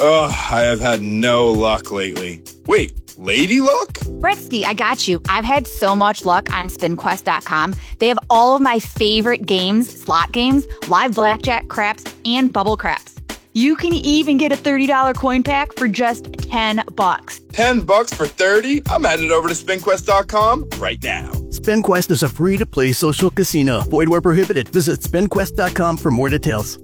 Ugh, I have had no luck lately. Wait, lady luck? Britsky, I got you. I've had so much luck on SpinQuest.com. They have all of my favorite games, slot games, live blackjack, craps, and bubble craps. You can even get a $30 coin pack for just $10. $10 for 30? I'm headed over to SpinQuest.com right now. SpinQuest is a free-to-play social casino. Void where prohibited. Visit SpinQuest.com for more details.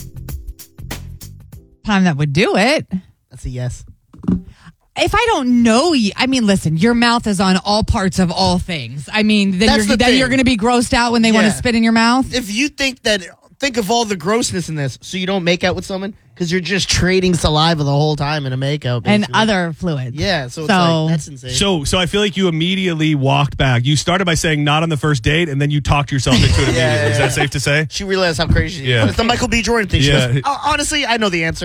Time that would do it. That's a yes. If I don't know you, I mean, listen, your mouth is on all parts of all things. I mean, then you're going to be grossed out when they want to spit in your mouth. If you think of all the grossness in this, so you don't make out with someone because you're just trading saliva the whole time in a makeout, basically. And other fluids. Yeah, so it's like, that's insane. So I feel like you immediately walked back. You started by saying not on the first date, and then you talked yourself into it immediately. Is that safe to say? She realized how crazy she is. It's the Michael B. Jordan thing. She goes, honestly, I know the answer.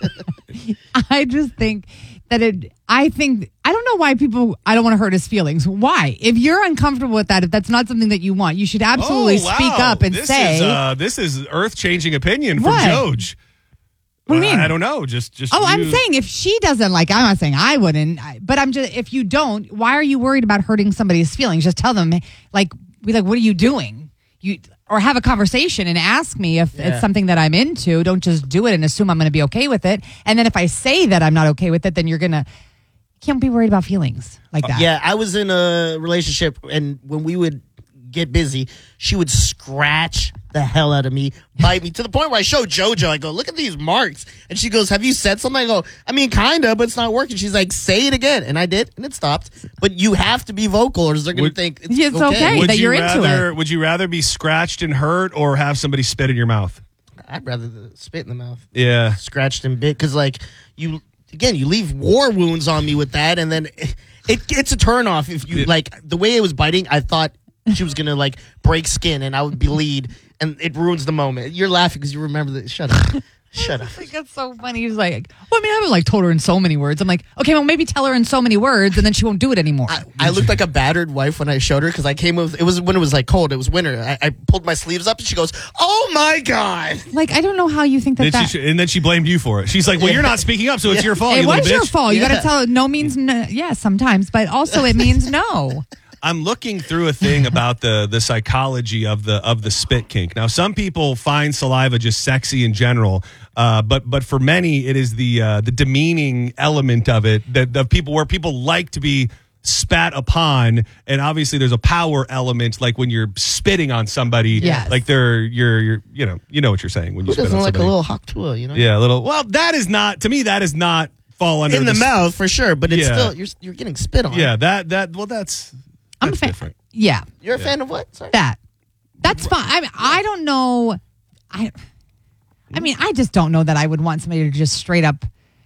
I just think that I don't know why I don't want to hurt his feelings. Why? If you're uncomfortable with that, if that's not something that you want, you should absolutely speak up and say. This is earth-changing opinion from Joj. What do you mean? I don't know. Just. I'm saying if she doesn't I'm not saying I wouldn't, but I'm just, if you don't, why are you worried about hurting somebody's feelings? Just tell them, be like, what are you doing? Or have a conversation and ask me if it's something that I'm into. Don't just do it and assume I'm going to be okay with it. And then if I say that I'm not okay with it, then you can't be worried about feelings like that. Yeah, I was in a relationship, and when we would get busy, she would scratch the hell out of me, bite me, to the point where I showed JoJo. I go, look at these marks. And she goes, have you said something? I go, I mean, kind of, but it's not working. She's like, say it again. And I did, and it stopped. But you have to be vocal, or they're going to think it's okay. That you're into it. Would you rather be scratched and hurt or have somebody spit in your mouth? I'd rather spit in the mouth. Yeah. Scratched and bit. Because, you leave war wounds on me with that, and then it's a turnoff. If you, the way it was biting, I thought she was going to, break skin, and I would bleed, and it ruins the moment. You're laughing because you remember that. Shut up. Shut up. I think that's so funny. He's like, well, I mean, I haven't told her in so many words. I'm like, okay, well, maybe tell her in so many words, and then she won't do it anymore. I looked like a battered wife when I showed her, because I came with, it was when it was cold. It was winter. I pulled my sleeves up, and she goes, oh my God. I don't know how you think that. And then she blamed you for it. She's like, well, you're not speaking up, so it's your fault. It was your bitch. fault. You got to tell no means no. Yeah, sometimes, but also it means no. I'm looking through a thing about the psychology of the spit kink. Now, some people find saliva just sexy in general, but for many, it is the demeaning element of it that people like to be spat upon, and obviously there's a power element, like when you're spitting on somebody. Yes. Like you're you know what you're saying when you spit on somebody. Like a little haktua, Yeah, a little. Well, that is not, to me, that is not fall under in the mouth for sure, but it's still you're getting spit on. Yeah, that's. I'm a fan. Different. Yeah. You're a fan of what? Sorry. That's fine. I mean, I don't know. I mean, I just don't know that I would want somebody to just straight up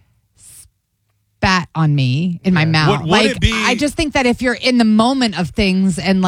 spat on me in my mouth. Would it be, I just think that if you're in the moment of things and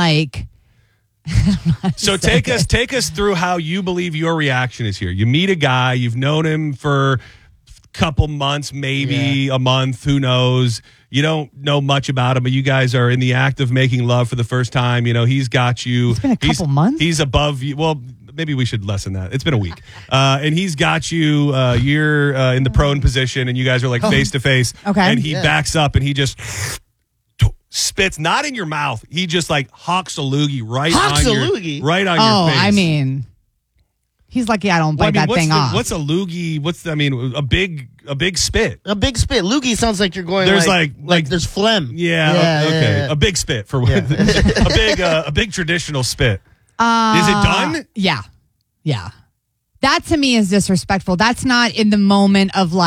so take us through how you believe your reaction is here. You meet a guy, you've known him for couple months, maybe a month, who knows. You don't know much about him, but you guys are in the act of making love for the first time. He's got you. It's been a couple months. He's above you. Well, maybe we should lessen that. It's been a week. And he's got you. You're in the prone position, and you guys are face to face. Okay. And he backs up, and he just spits, not in your mouth. He just hawks a loogie right on your face. Oh, I mean, he's lucky I don't bite that thing off. What's a loogie? A big spit. A big spit. Loogie sounds like you're going. There's there's phlegm. Yeah. Okay. Yeah. A big spit for a big traditional spit. Is it done? Yeah. Yeah. That to me is disrespectful. That's not in the moment of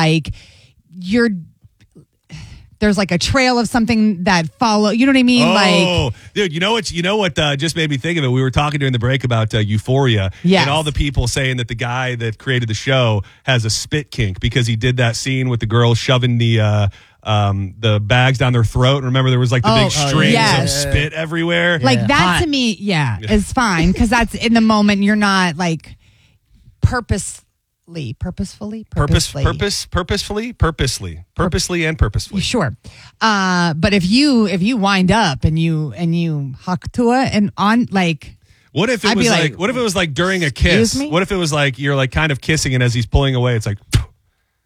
there's a trail of something that follow. You know what I mean? Oh, dude, you know what just made me think of it? We were talking during the break about Euphoria. Yes. And all the people saying that the guy that created the show has a spit kink because he did that scene with the girl shoving the bags down their throat. Remember, there was the big strings of spit everywhere. That to me, is fine, because that's in the moment. You're not purposefully and purposefully. Sure. But if you wind up and you haktua and on what if it was what if it was during a kiss? Me? What if it was you're kind of kissing, and as he's pulling away, it's like